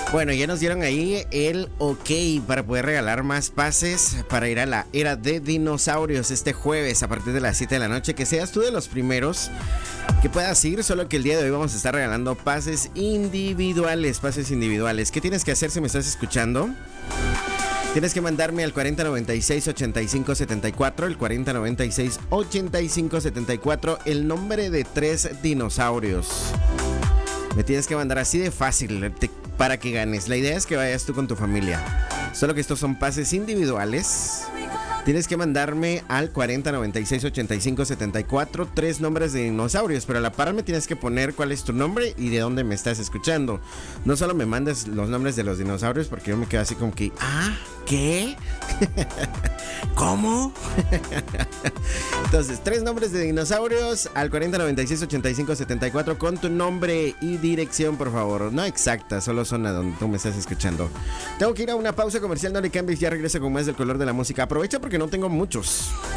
Bueno, ya nos dieron ahí el ok para poder regalar más pases para ir a la era de dinosaurios este jueves a partir de las 7 de la noche. Que seas tú de los primeros que puedas ir, solo que el día de hoy vamos a estar regalando pases individuales. ¿Qué tienes que hacer si me estás escuchando? Tienes que mandarme al 4096-8574, el 4096-8574, el nombre de 3 dinosaurios. Me tienes que mandar así de fácil para que ganes. La idea es que vayas tú con tu familia. Solo que estos son pases individuales. Tienes que mandarme al 4096-8574 3 nombres de dinosaurios, pero a la par me tienes que poner cuál es tu nombre y de dónde me estás escuchando. No solo me mandes los nombres de los dinosaurios, porque yo me quedo así como que, ¿qué? ¿Cómo? Entonces, 3 nombres de dinosaurios al 4096-8574 con tu nombre y dirección, por favor. No exacta, solo zona donde tú me estás escuchando. Tengo que ir a una pausa comercial, no le cambies, ya regreso con más del color de la música. Aprovecha porque no tengo muchos.